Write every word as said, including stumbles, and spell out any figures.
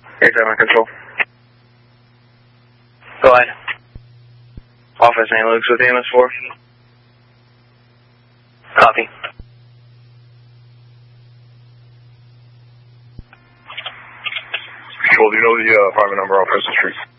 eight seven control. Go ahead. Office Saint Luke's with E M S four. Copy. Control, do you know the uh, apartment number off Preston Street?